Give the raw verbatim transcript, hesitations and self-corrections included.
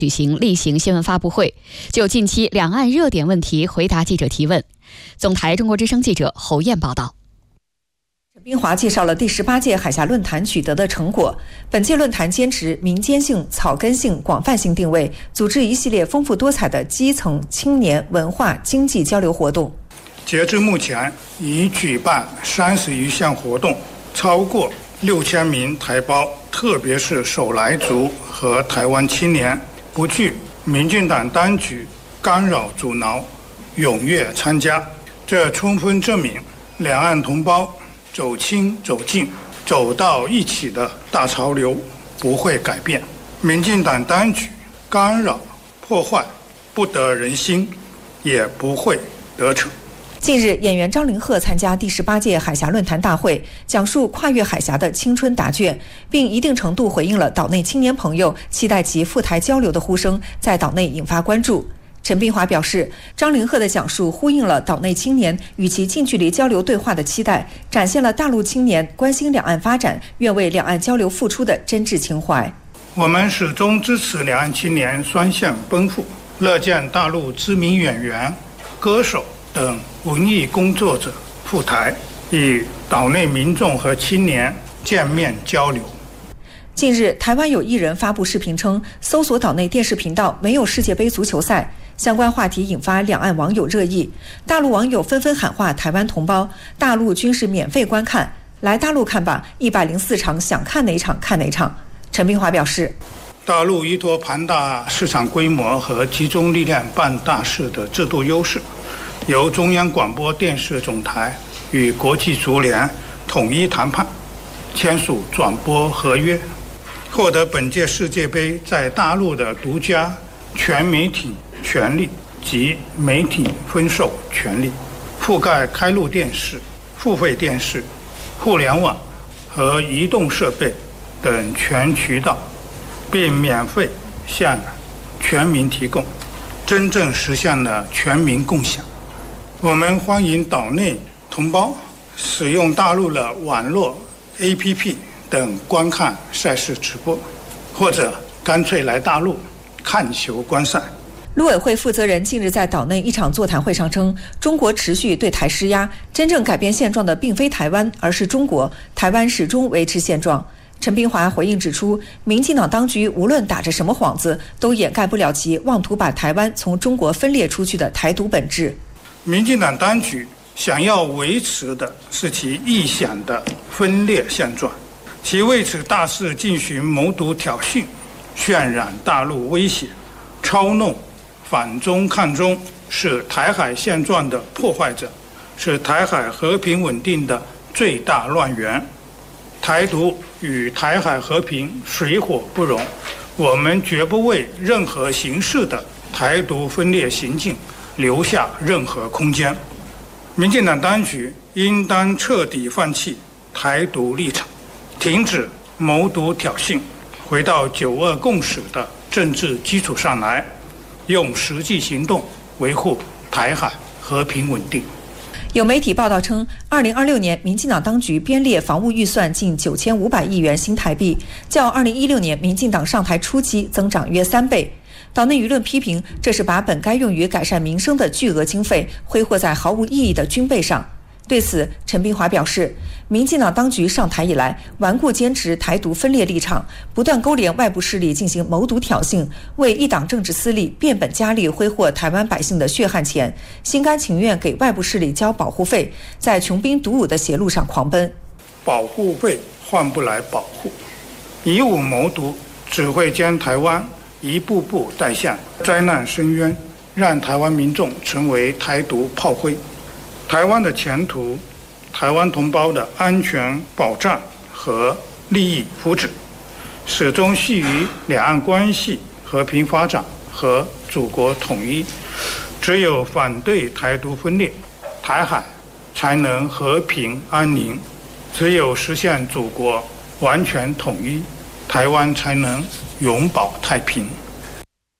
举行例行新闻发布会，就近期两岸热点问题回答记者提问。总台中国之声记者侯燕报道。 陈斌华介绍了第十八届海峡论坛取得的成果。本届论坛坚持民间性、草根性、广泛性定位，组织一系列丰富多彩的基层青年文化经济交流活动。 截至目前，已举办三十余项活动，超过六千名台胞，特别是首来族和台湾青年，不惧民进党当局干扰阻挠，踊跃参加。这充分证明两岸同胞走亲走近走到一起的大潮流不会改变，民进党当局干扰破坏不得人心，也不会得逞。 近日，演员张凌赫参加第十八届海峡论坛大会，讲述跨越海峡的青春答卷，并一定程度回应了岛内青年朋友期待其赴台交流的呼声，在岛内引发关注。陈斌华表示，张凌赫的讲述呼应了岛内青年与其近距离交流对话的期待，展现了大陆青年关心两岸发展、愿为两岸交流付出的真挚情怀。 我们始终支持两岸青年双向奔赴，乐见大陆知名演员、歌手等文艺工作者赴台，与岛内民众和青年见面交流。 近日，台湾有艺人发布视频称，搜索岛内电视频道没有世界杯足球赛，相关话题引发两岸网友热议。大陆网友纷纷喊话台湾同胞，大陆均是免费观看，来大陆看吧，一百零四场想看哪场看哪场。陈斌华表示， 大陆依托庞大市场规模和集中力量办大事的制度优势，由中央广播电视总台与国际足联统一谈判，签署转播合约，获得本届世界杯在大陆的独家全媒体权利及媒体分售权利，覆盖开路电视、付费电视、互联网和移动设备等全渠道，并免费向全民提供，真正实现了全民共享。我们欢迎岛内同胞使用大陆的网络 A P P 等观看赛事直播，或者干脆来大陆看球观赛。 陆委会负责人近日在岛内一场座谈会上称，中国持续对台施压，真正改变现状的并非台湾，而是中国，台湾始终维持现状。陈斌华回应指出，民进党当局无论打着什么幌子，都掩盖不了其妄图把台湾从中国分裂出去的台独本质。 民进党当局想要维持的是其臆想的分裂现状，其为此大肆进行谋独挑衅，渲染大陆威胁，操弄反中抗中，是台海现状的破坏者，是台海和平稳定的最大乱源。台独与台海和平水火不容，我们绝不为任何形式的台独分裂行径留下任何空间。民进党当局应当彻底放弃台独立场，停止谋独挑衅，回到九二共识的政治基础上来，用实际行动维护台海和平稳定。 有媒体报道称，二零二六年民进党当局编列防务预算近九千五百亿元新台币，较二零一六年民进党上台初期增长约三倍。岛内舆论批评，这是把本该用于改善民生的巨额经费挥霍在毫无意义的军备上。对此，陈斌华表示，民进党当局上台以来，顽固坚持台独分裂立场，不断勾连外部势力进行谋独挑衅，为一党政治私利变本加厉挥霍台湾百姓的血汗钱，心甘情愿给外部势力交保护费，在穷兵黩武的邪路上狂奔。 保护费换不来保护，以武谋独只会将台湾一步步带向灾难深渊，让台湾民众成为台独炮灰。台湾的前途，台湾同胞的安全保障和利益福祉，始终系于两岸关系和平发展和祖国统一。只有反对台独分裂，台海才能和平安宁；只有实现祖国完全统一，台湾才能永保太平。